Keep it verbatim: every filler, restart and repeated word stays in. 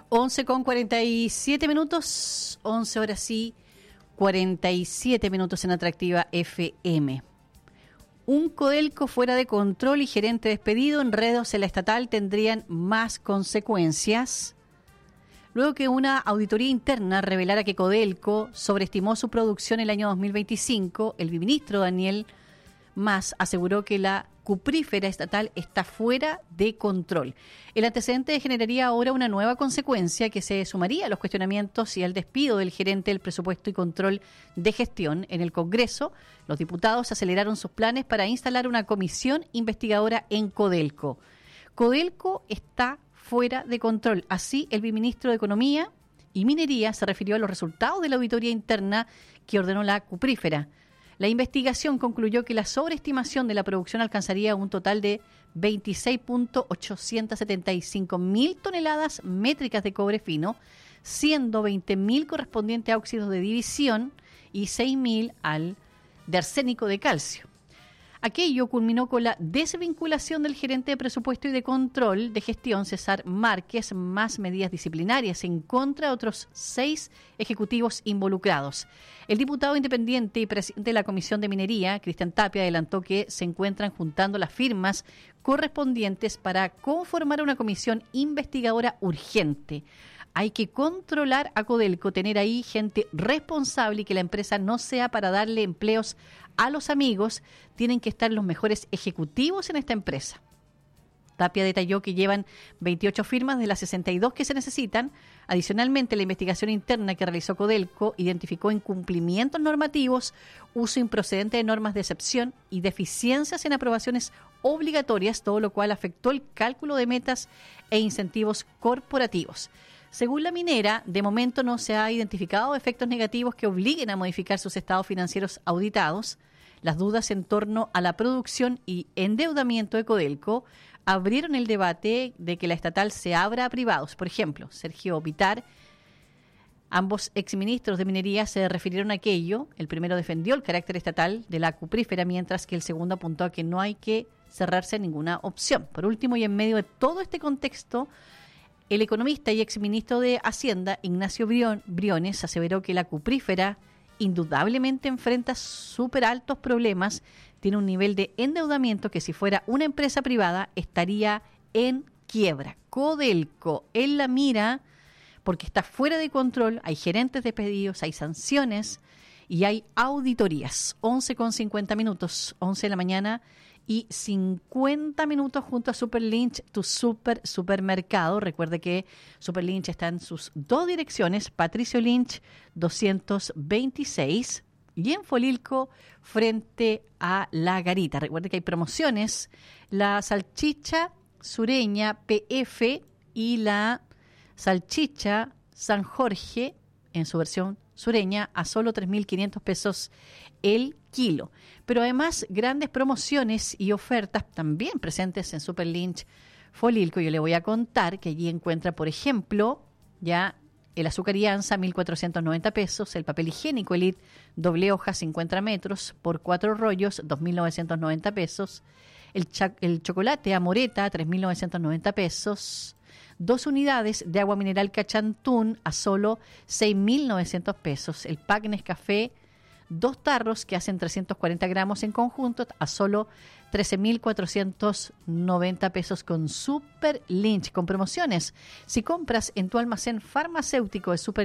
once con cuarenta y siete minutos, once horas y cuarenta y siete minutos en Atractiva F M. Un Codelco fuera de control y gerente despedido, enredos en la estatal tendrían más consecuencias. Luego que una auditoría interna revelara que Codelco sobreestimó su producción el año dos mil veinticinco, el ministro Daniel Mas aseguró que la cuprífera estatal está fuera de control. El antecedente generaría ahora una nueva consecuencia que se sumaría a los cuestionamientos y al despido del gerente del presupuesto y control de gestión. En el Congreso, los diputados aceleraron sus planes para instalar una comisión investigadora en Codelco. Codelco está fuera de control. Así, el viceministro de Economía y Minería se refirió a los resultados de la auditoría interna que ordenó la cuprífera. La investigación concluyó que la sobreestimación de la producción alcanzaría un total de veintiséis millones ochocientos setenta y cinco mil toneladas métricas de cobre fino, siendo veinte mil correspondiente a óxidos de división y seis mil al de arsénico de calcio. Aquello culminó con la desvinculación del gerente de presupuesto y de control de gestión, César Márquez, más medidas disciplinarias en contra de otros seis ejecutivos involucrados. El diputado independiente y presidente de la Comisión de Minería, Cristian Tapia, adelantó que se encuentran juntando las firmas correspondientes para conformar una comisión investigadora urgente. Hay que controlar a Codelco, tener ahí gente responsable y que la empresa no sea para darle empleos a los amigos. Tienen que estar los mejores ejecutivos en esta empresa. Tapia detalló que llevan veintiocho firmas de las sesenta y dos que se necesitan. Adicionalmente, la investigación interna que realizó Codelco identificó incumplimientos normativos, uso improcedente de normas de excepción y deficiencias en aprobaciones obligatorias, todo lo cual afectó el cálculo de metas e incentivos corporativos. Según la minera, de momento no se ha identificado efectos negativos que obliguen a modificar sus estados financieros auditados. Las dudas en torno a la producción y endeudamiento de Codelco abrieron el debate de que la estatal se abra a privados. Por ejemplo, Sergio Vitar, ambos exministros de Minería se refirieron a aquello. El primero defendió el carácter estatal de la cuprífera, mientras que el segundo apuntó a que no hay que cerrarse a ninguna opción. Por último, y en medio de todo este contexto, el economista y exministro de Hacienda, Ignacio Briones, aseveró que la cuprífera indudablemente enfrenta súper altos problemas, tiene un nivel de endeudamiento que si fuera una empresa privada estaría en quiebra. Codelco en la mira porque está fuera de control, hay gerentes despedidos, hay sanciones y hay auditorías. once con cincuenta minutos, once de la mañana y cincuenta minutos junto a Super Lynch, tu super supermercado. Recuerde que Super Lynch está en sus dos direcciones, Patricio Lynch doscientos veintiséis y en Folilco frente a La Garita. Recuerde que hay promociones, la salchicha sureña P F y la salchicha San Jorge en su versión sureña a solo tres mil quinientos pesos el kilo. Pero además grandes promociones y ofertas también presentes en Super Lynch Folilco. Yo le voy a contar que allí encuentra, por ejemplo, ya el azúcar Ianza, mil cuatrocientos noventa pesos, el papel higiénico Elite doble hoja, cincuenta metros, por cuatro rollos, dos mil novecientos noventa pesos, el, cha- el chocolate Amoreta, tres mil novecientos noventa pesos, dos unidades de agua mineral Cachantún a solo seis mil novecientos pesos, el pack Nescafé, dos tarros que hacen trescientos cuarenta gramos en conjunto a solo trece mil cuatrocientos noventa pesos con Super Lynch, con promociones. Si compras en tu almacén farmacéutico de Super